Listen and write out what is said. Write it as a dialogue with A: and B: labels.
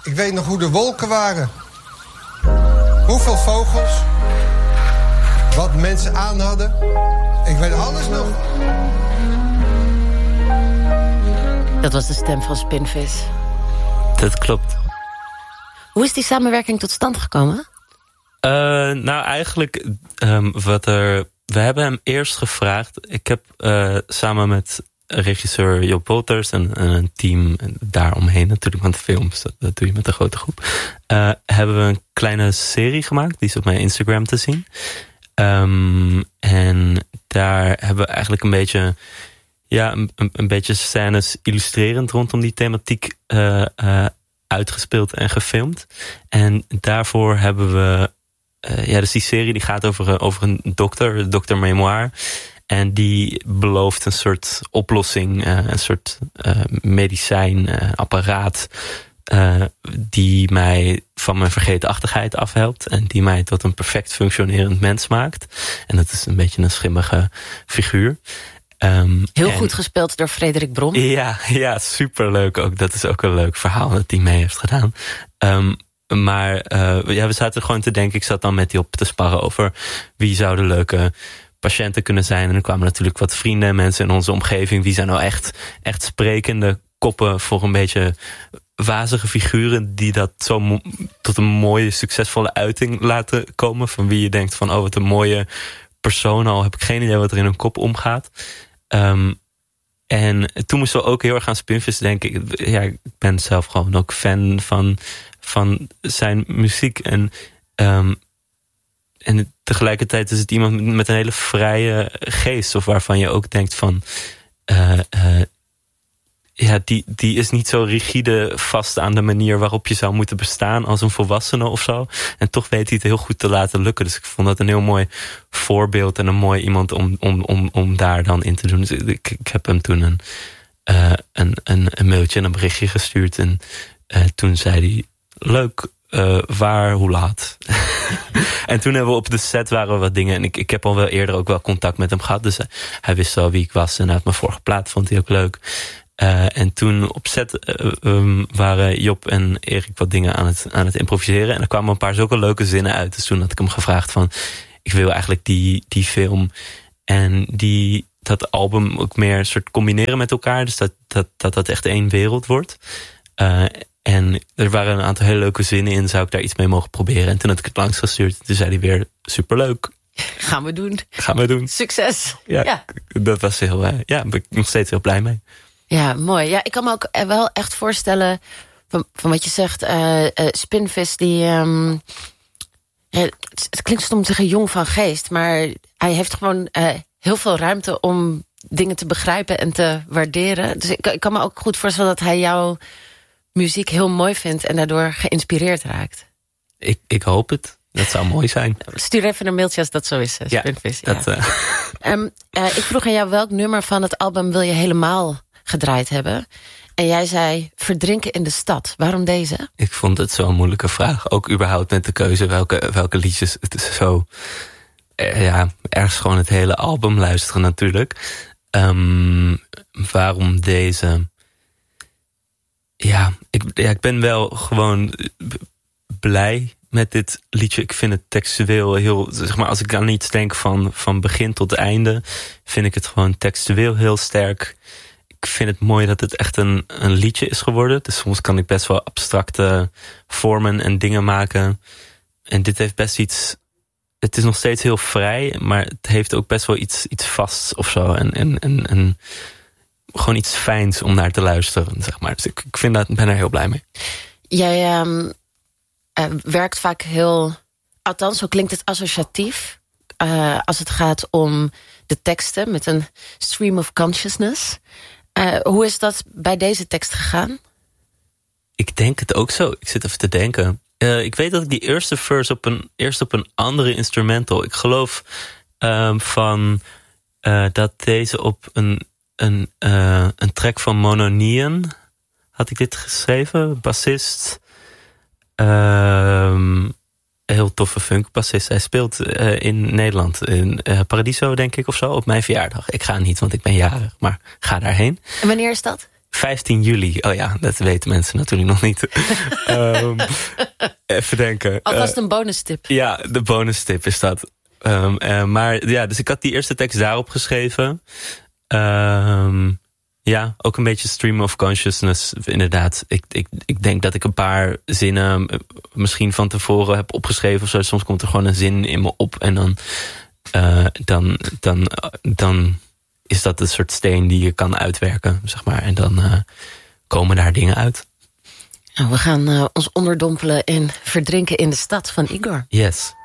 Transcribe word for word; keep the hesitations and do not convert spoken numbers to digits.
A: Ik weet nog hoe de wolken waren. Hoeveel vogels. Wat mensen aan hadden. Ik weet alles nog.
B: Dat was de stem van Spinvis.
C: Dat klopt.
B: Hoe is die samenwerking tot stand gekomen?
C: Uh, nou, eigenlijk, um, wat er... We hebben hem eerst gevraagd. Ik heb uh, samen met regisseur Job Wolters en, en een team daaromheen natuurlijk, want films, dat, dat doe je met een grote groep. Uh, hebben we een kleine serie gemaakt, die is op mijn Instagram te zien. Um, en daar hebben we eigenlijk een beetje... Ja, een, een beetje scènes illustrerend rondom die thematiek uh, uh, uitgespeeld en gefilmd. En daarvoor hebben we... Uh, ja, dus die serie die gaat over, uh, over een dokter, dokter Memoir. En die belooft een soort oplossing, uh, een soort uh, medicijn, uh, apparaat... Uh, die mij van mijn vergeetachtigheid afhelpt. En die mij tot een perfect functionerend mens maakt. En dat is een beetje een schimmige figuur. Um,
B: Heel
C: en,
B: goed gespeeld door Frederik Bron.
C: Ja, ja, superleuk ook. Dat is ook een leuk verhaal dat hij mee heeft gedaan. Um, maar uh, ja, we zaten gewoon te denken, ik zat dan met die op te sparren over wie zouden leuke patiënten kunnen zijn. En er kwamen natuurlijk wat vrienden en mensen in onze omgeving. Wie zijn nou echt, echt sprekende koppen voor een beetje wazige figuren die dat zo mo- tot een mooie, succesvolle uiting laten komen. Van wie je denkt van, oh, wat een mooie persoon. Al heb ik geen idee wat er in hun kop omgaat. Um, en toen moesten we ook heel erg aan Spinvis denken. Ja, ik ben zelf gewoon ook fan van, van zijn muziek. En, um, en tegelijkertijd is het iemand met een hele vrije geest. Of waarvan je ook denkt van... Uh, uh, ja, die, die is niet zo rigide vast aan de manier waarop je zou moeten bestaan als een volwassene of zo. En toch weet hij het heel goed te laten lukken. Dus ik vond dat een heel mooi voorbeeld en een mooi iemand om, om, om, om daar dan in te doen. Dus ik, ik heb hem toen een, uh, een, een, een mailtje en een berichtje gestuurd. En uh, toen zei hij, leuk, uh, waar, hoe laat? En toen hebben we op de set waren we wat dingen. En ik, ik heb al wel eerder ook wel contact met hem gehad. Dus uh, hij wist al wie ik was. En uit mijn vorige plaat vond hij ook leuk. Uh, en toen op set uh, um, waren Job en Erik wat dingen aan het, aan het improviseren. En er kwamen een paar zulke leuke zinnen uit. Dus toen had ik hem gevraagd van... ik wil eigenlijk die, die film en die, dat album ook meer een soort combineren met elkaar. Dus dat dat, dat, dat echt één wereld wordt. Uh, en er waren een aantal hele leuke zinnen in. Zou ik daar iets mee mogen proberen? En toen had ik het langs gestuurd. Toen zei hij weer, superleuk.
B: Gaan we doen.
C: Gaan we doen.
B: Succes.
C: Ja,
B: ja.
C: Dat was heel... Uh, ja, daar ben ik nog steeds heel blij mee.
B: Ja, mooi. Ja, ik kan me ook wel echt voorstellen van, van wat je zegt. Uh, uh, Spinvis, die... Um, ja, het, het klinkt stom te zeggen jong van geest, maar hij heeft gewoon uh, heel veel ruimte om dingen te begrijpen en te waarderen. Dus ik, ik kan me ook goed voorstellen dat hij jouw muziek heel mooi vindt en daardoor geïnspireerd raakt.
C: Ik, ik hoop het. Dat zou mooi zijn.
B: Stuur even een mailtje als dat zo is, Spinvis.
C: Ja, dat,
B: ja. Uh... um, uh, ik vroeg aan jou welk nummer van het album wil je helemaal gedraaid hebben. En jij zei, verdrinken in de stad. Waarom deze?
C: Ik vond het zo'n moeilijke vraag. Ook überhaupt met de keuze welke, welke liedjes. Het is zo... Ja, ergens gewoon het hele album luisteren natuurlijk. Um, waarom deze? Ja ik, ja, ik ben wel gewoon blij met dit liedje. Ik vind het textueel heel... Zeg maar, als ik aan iets denk van, van begin tot einde... vind ik het gewoon textueel heel sterk. Ik vind het mooi dat het echt een, een liedje is geworden. Dus soms kan ik best wel abstracte vormen en dingen maken. En dit heeft best iets... Het is nog steeds heel vrij, maar het heeft ook best wel iets, iets vasts of zo. En, en, en, en gewoon iets fijns om naar te luisteren, zeg maar. Dus ik, ik vind dat, ben er heel blij mee.
B: Jij um, uh, werkt vaak heel... Althans, zo klinkt het associatief. Uh, als het gaat om de teksten met een stream of consciousness. Uh, hoe is dat bij deze tekst gegaan?
C: Ik denk het ook zo. Ik zit even te denken. Uh, ik weet dat ik die eerste verse op een, eerst op een andere instrumental... Ik geloof uh, van uh, dat deze op een, een, uh, een track van Mononian... had ik dit geschreven. Bassist. Uh, heel toffe funkbassist. Hij speelt uh, in Nederland. In uh, Paradiso, denk ik, of zo. Op mijn verjaardag. Ik ga niet, want ik ben jarig. Maar ga daarheen.
B: En wanneer is dat?
C: vijftien juli. Oh ja, dat weten mensen natuurlijk nog niet. um, even denken.
B: Alvast een bonus tip.
C: Uh, ja, de bonus tip is dat. Um, uh, maar ja, dus ik had die eerste tekst daarop geschreven. Um, ja, ook een beetje stream of consciousness, inderdaad. Ik, ik, ik denk dat ik een paar zinnen misschien van tevoren heb opgeschreven of zo. Soms komt er gewoon een zin in me op en dan, uh, dan, dan, dan is dat een soort steen die je kan uitwerken, zeg maar. En dan uh, komen daar dingen uit.
B: Nou, we gaan uh, ons onderdompelen in Verdrinken in de Stad van Igor.
C: Yes.